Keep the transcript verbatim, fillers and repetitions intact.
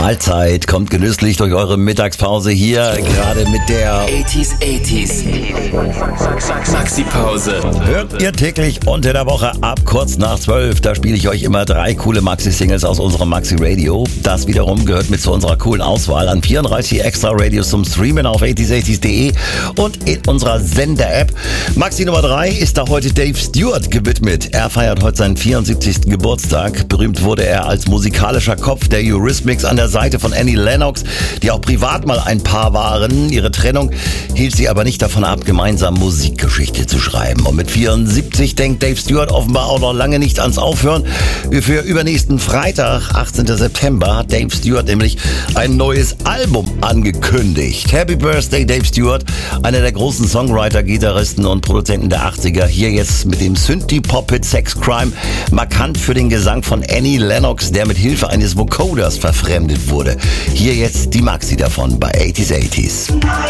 Mahlzeit, kommt genüsslich durch eure Mittagspause hier, gerade mit der achtziger, achtziger Maxi-Pause. Hört ihr täglich unter der Woche ab kurz nach zwölf. Da spiele ich euch immer drei coole Maxi-Singles aus unserem Maxi-Radio. Das wiederum gehört mit zu unserer coolen Auswahl an vierunddreißig Extra-Radios zum Streamen auf achtziger achtziger punkt de und in unserer Sender-App. Maxi Nummer drei ist da heute Dave Stewart gewidmet. Er feiert heute seinen vierundsiebzigsten Geburtstag. Berühmt wurde er als musikalischer Kopf der Eurythmics an der Seite von Annie Lennox, die auch privat mal ein Paar waren. Ihre Trennung hielt sie aber nicht davon ab, gemeinsam Musikgeschichte zu schreiben. Und mit vierundsiebzig denkt Dave Stewart offenbar auch noch lange nicht ans Aufhören. Für übernächsten Freitag, achtzehnten September, hat Dave Stewart nämlich ein neues Album angekündigt. Happy Birthday, Dave Stewart, einer der großen Songwriter, Gitarristen und Produzenten der achtziger. Hier jetzt mit dem Synthie-Pop-Hit Sex Crime, markant für den Gesang von Annie Lennox, der mit Hilfe eines Vocoders verfremdet wurde. Hier jetzt die Maxi davon bei achtziger achtziger.